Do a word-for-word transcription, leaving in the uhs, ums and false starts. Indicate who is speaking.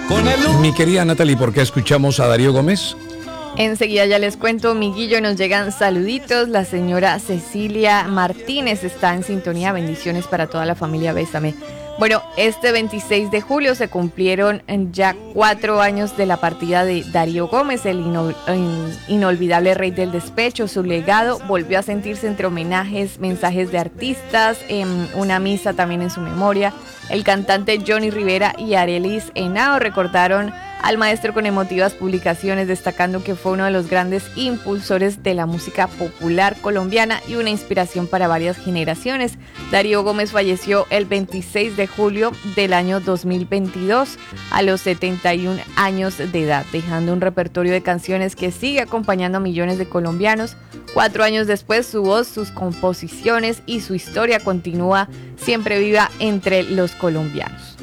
Speaker 1: Con el...
Speaker 2: Mi querida Natalie, ¿por qué escuchamos a Darío Gómez?
Speaker 3: Enseguida ya les cuento, Miguillo, nos llegan saluditos. La señora Cecilia Martínez está en sintonía. Bendiciones para toda la familia Bésame. Bueno, este veintiséis de julio se cumplieron ya cuatro años de la partida de Darío Gómez, el ino- inolvidable rey del despecho. Su legado volvió a sentirse entre homenajes, mensajes de artistas, en una misa también en su memoria. El cantante Johnny Rivera y Arelis Henao recordaron al maestro con emotivas publicaciones, destacando que fue uno de los grandes impulsores de la música popular colombiana y una inspiración para varias generaciones. Darío Gómez falleció el veintiséis de julio del año dos mil veintidós a los setenta y un años de edad, dejando un repertorio de canciones que sigue acompañando a millones de colombianos. Cuatro años después, su voz, sus composiciones y su historia continúa siempre viva entre los colombianos.